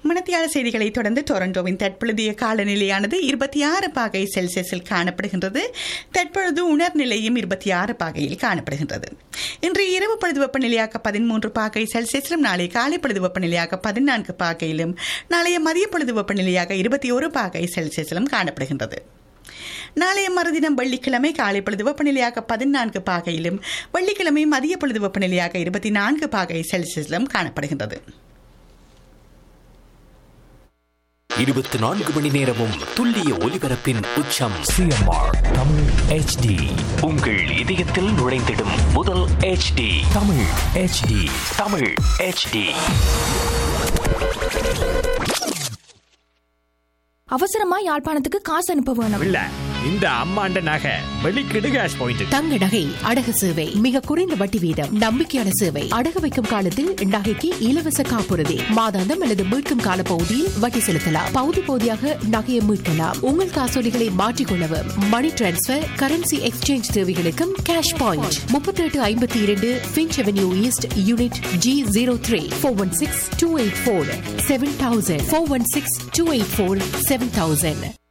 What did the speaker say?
மணத்தியால செய்திகளை தொடர்ந்து டொரண்டோவின் தற்பொழுதைய காலநிலையானது 26 பாகை செல்சியஸில் காணப்படுகின்றது. தற்பொழுது உணர்நிலையும் 26 பாகையில் காணப்படுகின்றது. இன்று இரவு பொழுது வெப்பநிலையாக 13 பாகை செல்சியஸிலும், நாளை காலை பொழுது வெப்பநிலையாக 14 பாகையிலும், நாளைய மதிய பொழுது வெப்பநிலையாக 21 பாகை செல்சியஸிலும் காணப்படுகின்றது. நாளைய மறுதினம் வெள்ளிக்கிழமை காலை பொழுது வெப்பநிலையாக 14 பாகையிலும், வெள்ளிக்கிழமை மதிய பொழுது வெப்பநிலையாக 24 பாகை செல்சியஸிலும் காணப்படுகின்றது. 24 மணி நேரமும் துல்லிய ஒலிபரப்பின் உச்சம் CMR தமிழ் HD. உங்கள் இதயத்தில் நுழைந்திடும் முதல் HD Tamil HD. Tamil HD. அவசரமா யாழ்ப்பாணத்துக்கு காசு அனுப்ப வேணும். இல்ல, இந்த அம்மாண்ட நகை வெளிக்கிடு கேஷ் பாயிண்ட். தங்க நகை அடகு சேவை மிக குறைந்த வட்டி வீதம், நம்பிக்கையான சேவை. அடகு வைக்கும் காலத்தில் நகைக்கு இலவச காப்புறுதி, மாதாந்தம் அல்லது மீட்கும் கால பகுதியில் வட்டி செலுத்தலாம். பகுதி பகுதியாக நகையை மீட்கலாம். உங்கள் காசோலிகளை மாற்றிக்கொள்ளவும், மணி டிரான்ஸ்பர், கரன்சி எக்ஸ்சேஞ்ச் தேவைகளுக்கும் cash point. 3852 Finch Avenue East Unit G03 416-284-7000 416-284-7000.